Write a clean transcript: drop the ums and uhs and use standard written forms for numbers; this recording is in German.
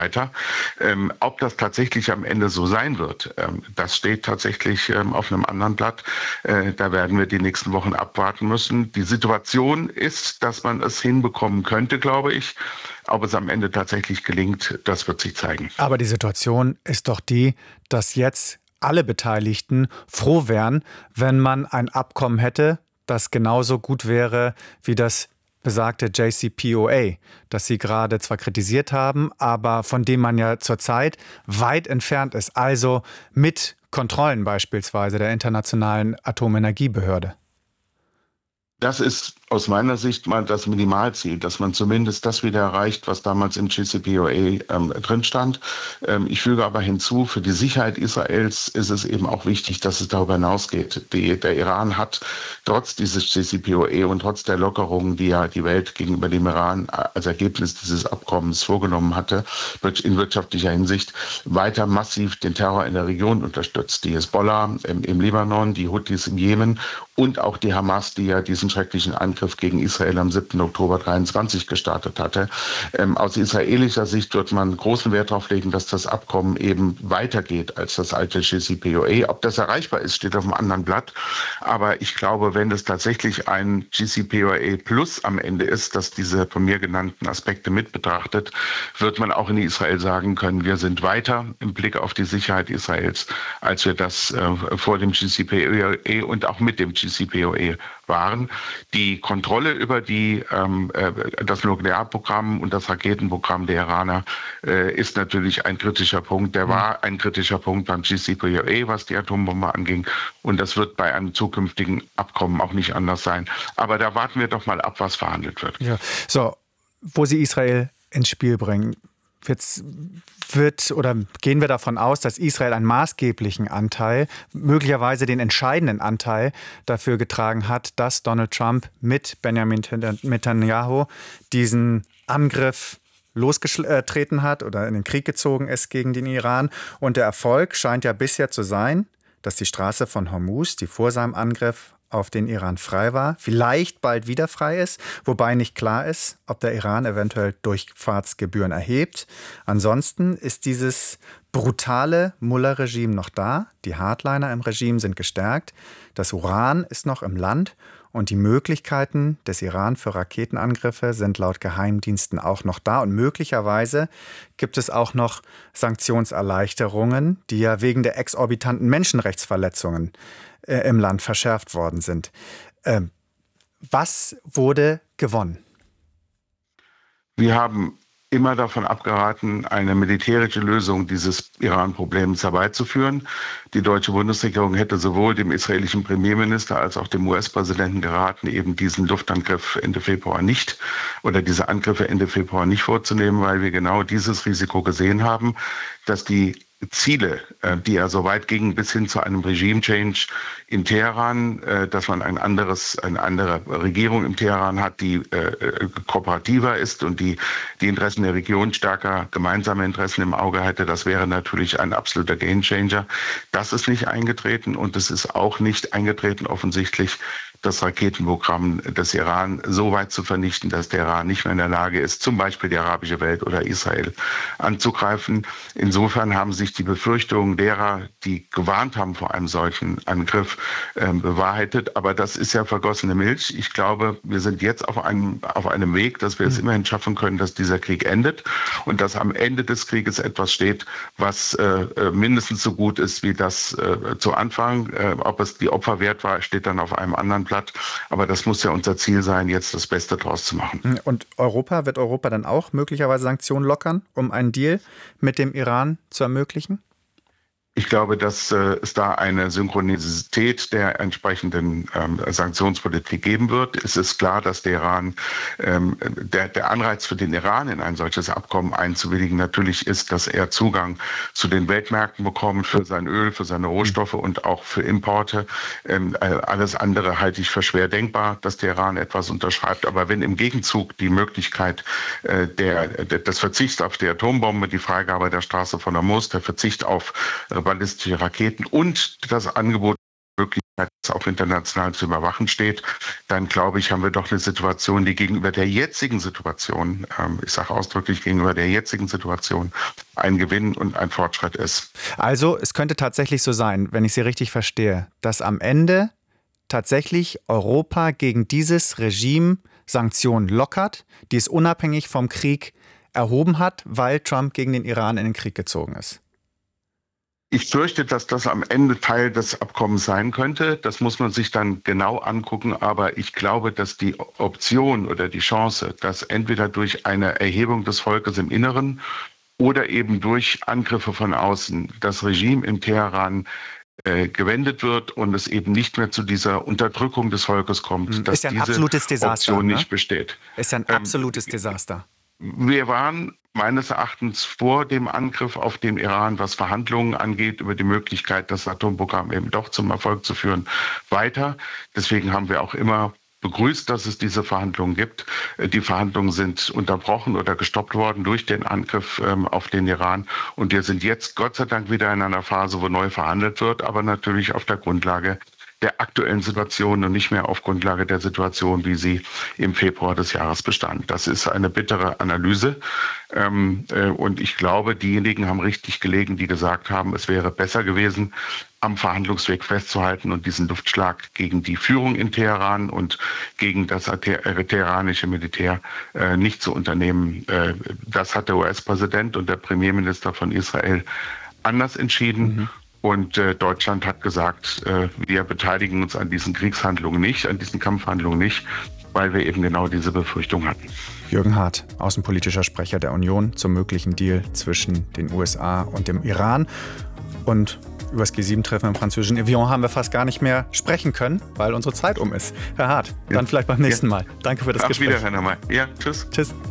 weiter. Ob das tatsächlich am Ende so sein wird, das steht tatsächlich auf einem anderen Blatt. Da werden wir die nächsten Wochen abwarten müssen. Die Situation ist, dass man es hinbekommen könnte, glaube ich. Ob es am Ende tatsächlich gelingt, das wird sich zeigen. Aber die Situation ist doch die, dass jetzt alle Beteiligten froh wären, wenn man ein Abkommen hätte, das genauso gut wäre wie das besagte JCPOA, das Sie gerade zwar kritisiert haben, aber von dem man ja zurzeit weit entfernt ist. Also mit Kontrollen beispielsweise der Internationalen Atomenergiebehörde. Das ist aus meiner Sicht mal das Minimalziel, dass man zumindest das wieder erreicht, was damals im JCPOA drin stand. Ich füge aber hinzu, für die Sicherheit Israels ist es eben auch wichtig, dass es darüber hinausgeht. Der Iran hat trotz dieses JCPOA und trotz der Lockerungen, die ja die Welt gegenüber dem Iran als Ergebnis dieses Abkommens vorgenommen hatte, in wirtschaftlicher Hinsicht weiter massiv den Terror in der Region unterstützt. Die Hisbollah im Libanon, die Houthis im Jemen und auch die Hamas, die ja diesen schrecklichen Angriff gegen Israel am 7. Oktober 23 gestartet hatte. Aus israelischer Sicht wird man großen Wert darauf legen, dass das Abkommen eben weitergeht als das alte JCPOA. Ob das erreichbar ist, steht auf einem anderen Blatt. Aber ich glaube, wenn es tatsächlich ein JCPOA Plus am Ende ist, das diese von mir genannten Aspekte mit betrachtet, wird man auch in Israel sagen können, wir sind weiter im Blick auf die Sicherheit Israels, als wir das vor dem JCPOA und auch mit dem JCPOA waren. Die Kontrolle über das Nuklearprogramm und das Raketenprogramm der Iraner ist natürlich ein kritischer Punkt. Der war ein kritischer Punkt beim JCPOA, was die Atombombe anging. Und das wird bei einem zukünftigen Abkommen auch nicht anders sein. Aber da warten wir doch mal ab, was verhandelt wird. Ja. So, wo Sie Israel ins Spiel bringen. Jetzt gehen wir davon aus, dass Israel einen maßgeblichen Anteil, möglicherweise den entscheidenden Anteil dafür getragen hat, dass Donald Trump mit Benjamin Netanyahu diesen Angriff losgetreten hat oder in den Krieg gezogen ist gegen den Iran. Und der Erfolg scheint ja bisher zu sein, dass die Straße von Hormuz, die vor seinem Angriff auf den Iran frei war, vielleicht bald wieder frei ist, wobei nicht klar ist, ob der Iran eventuell Durchfahrtsgebühren erhebt. Ansonsten ist dieses brutale Mullah-Regime noch da, die Hardliner im Regime sind gestärkt, das Uran ist noch im Land und die Möglichkeiten des Iran für Raketenangriffe sind laut Geheimdiensten auch noch da. Und möglicherweise gibt es auch noch Sanktionserleichterungen, die ja wegen der exorbitanten Menschenrechtsverletzungen im Land verschärft worden sind. Was wurde gewonnen? Wir haben immer davon abgeraten, eine militärische Lösung dieses Iran-Problems herbeizuführen. Die deutsche Bundesregierung hätte sowohl dem israelischen Premierminister als auch dem US-Präsidenten geraten, eben diesen Luftangriff Ende Februar nicht oder diese Angriffe Ende Februar nicht vorzunehmen, weil wir genau dieses Risiko gesehen haben, dass die Ziele, die ja so weit gingen bis hin zu einem Regime-Change in Teheran, dass man eine andere Regierung im Teheran hat, die kooperativer ist und die Interessen der Region stärker gemeinsame Interessen im Auge hätte, das wäre natürlich ein absoluter Gamechanger. Das ist nicht eingetreten und es ist auch nicht eingetreten offensichtlich, das Raketenprogramm des Iran so weit zu vernichten, dass der Iran nicht mehr in der Lage ist, zum Beispiel die arabische Welt oder Israel anzugreifen. Insofern haben sich die Befürchtungen derer, die gewarnt haben vor einem solchen Angriff, bewahrheitet. Aber das ist ja vergossene Milch. Ich glaube, wir sind jetzt auf einem Weg, dass wir es immerhin schaffen können, dass dieser Krieg endet und dass am Ende des Krieges etwas steht, was mindestens so gut ist wie das zu Anfang. Ob es die Opfer wert war, steht dann auf einem anderen Blatt. Aber das muss ja unser Ziel sein, jetzt das Beste draus zu machen. Und wird Europa dann auch möglicherweise Sanktionen lockern, um einen Deal mit dem Iran zu ermöglichen? Ich glaube, dass es da eine Synchronizität der entsprechenden Sanktionspolitik geben wird. Es ist klar, dass der Iran, der Anreiz für den Iran in ein solches Abkommen einzuwilligen natürlich ist, dass er Zugang zu den Weltmärkten bekommt für sein Öl, für seine Rohstoffe und auch für Importe. Alles andere halte ich für schwer denkbar, dass der Iran etwas unterschreibt. Aber wenn im Gegenzug die Möglichkeit des Verzichts auf die Atombombe, die Freigabe der Straße von Hormuz, der Verzicht auf ballistische Raketen und das Angebot Möglichkeit auch international zu überwachen steht, dann glaube ich, haben wir doch eine Situation, die gegenüber der jetzigen Situation, ich sage ausdrücklich gegenüber der jetzigen Situation, ein Gewinn und ein Fortschritt ist. Also es könnte tatsächlich so sein, wenn ich Sie richtig verstehe, dass am Ende tatsächlich Europa gegen dieses Regime Sanktionen lockert, die es unabhängig vom Krieg erhoben hat, weil Trump gegen den Iran in den Krieg gezogen ist. Ich fürchte, dass das am Ende Teil des Abkommens sein könnte. Das muss man sich dann genau angucken. Aber ich glaube, dass die Option oder die Chance, dass entweder durch eine Erhebung des Volkes im Inneren oder eben durch Angriffe von außen das Regime in Teheran gewendet wird und es eben nicht mehr zu dieser Unterdrückung des Volkes kommt, dass ist ja ein diese absolutes Desaster, Option nicht besteht. Ist ja ein absolutes Desaster. Wir waren meines Erachtens vor dem Angriff auf den Iran, was Verhandlungen angeht, über die Möglichkeit, das Atomprogramm eben doch zum Erfolg zu führen, weiter. Deswegen haben wir auch immer begrüßt, dass es diese Verhandlungen gibt. Die Verhandlungen sind unterbrochen oder gestoppt worden durch den Angriff auf den Iran. Und wir sind jetzt Gott sei Dank wieder in einer Phase, wo neu verhandelt wird, aber natürlich auf der Grundlage der aktuellen Situation und nicht mehr auf Grundlage der Situation, wie sie im Februar des Jahres bestand. Das ist eine bittere Analyse. Und ich glaube, diejenigen haben richtig gelegen, die gesagt haben, es wäre besser gewesen, am Verhandlungsweg festzuhalten und diesen Luftschlag gegen die Führung in Teheran und gegen das teheranische Militär nicht zu unternehmen. Das hat der US-Präsident und der Premierminister von Israel anders entschieden. Und Deutschland hat gesagt, wir beteiligen uns an diesen Kriegshandlungen nicht, an diesen Kampfhandlungen nicht, weil wir eben genau diese Befürchtung hatten. Jürgen Hart, außenpolitischer Sprecher der Union zum möglichen Deal zwischen den USA und dem Iran. Und über das G7-Treffen im französischen Evian haben wir fast gar nicht mehr sprechen können, weil unsere Zeit um ist. Herr Hart, dann vielleicht beim nächsten Mal. Danke für das Gespräch. Auf Wiedersehen, Herr May. Ja, tschüss. Tschüss.